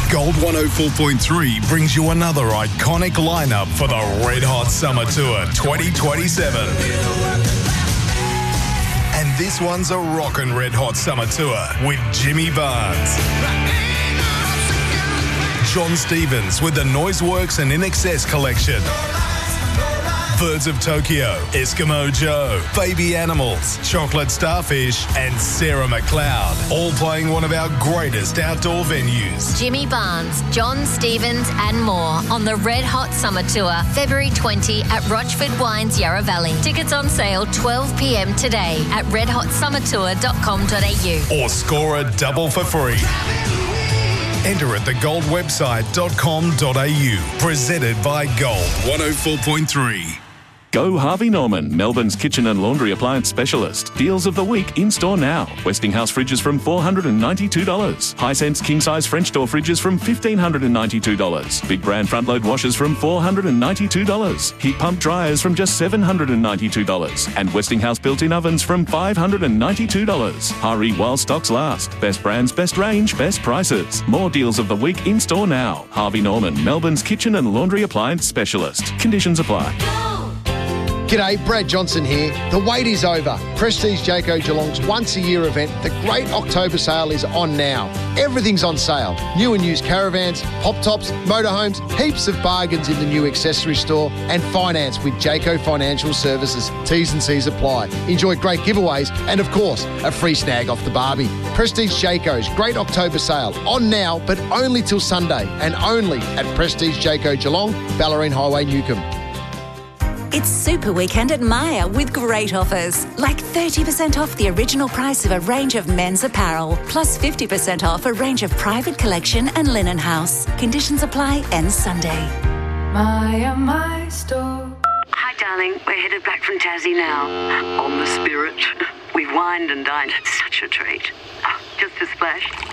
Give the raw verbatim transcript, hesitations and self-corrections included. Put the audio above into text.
Gold one oh four point three brings you another iconic lineup for the Red Hot Summer Tour twenty twenty-seven. And this one's a rockin' Red Hot Summer Tour with Jimmy Barnes, John Stevens with the Noiseworks and In Excess collection, Birds of Tokyo, Eskimo Joe, Baby Animals, Chocolate Starfish, and Sarah McLeod, all playing one of our greatest outdoor venues. Jimmy Barnes, John Stevens, and more on the Red Hot Summer Tour, February twentieth at Rochford Wines, Yarra Valley. Tickets on sale twelve p m today at red hot summer tour dot com dot a u. Or score a double for free. Enter at the gold website dot com dot a u. Presented by Gold one oh four point three. Go Harvey Norman, Melbourne's kitchen and laundry appliance specialist. Deals of the week in store now. Westinghouse fridges from four hundred ninety-two dollars. Hisense king-size French door fridges from one thousand five hundred ninety-two dollars. Big brand front-load washers from four hundred ninety-two dollars. Heat pump dryers from just seven hundred ninety-two dollars. And Westinghouse built-in ovens from five hundred ninety-two dollars. Hurry while stocks last. Best brands, best range, best prices. More deals of the week in store now. Harvey Norman, Melbourne's kitchen and laundry appliance specialist. Conditions apply. G'day, Brad Johnson here. The wait is over. Prestige Jayco Geelong's once-a-year event, the Great October Sale, is on now. Everything's on sale. New and used caravans, pop-tops, motorhomes, heaps of bargains in the new accessory store, and finance with Jayco Financial Services. T's and C's apply. Enjoy great giveaways and, of course, a free snag off the Barbie. Prestige Jayco's Great October Sale, on now, but only till Sunday, and only at Prestige Jayco Geelong, Ballerine Highway, Newcomb. It's Super Weekend at Myer with great offers, like thirty percent off the original price of a range of men's apparel, plus fifty percent off a range of private collection and linen house. Conditions apply, ends Sunday. Myer, my store. Hi, darling. We're headed back from Tassie now. On the Spirit. We've wined and dined. Such a treat. Oh, just a splash.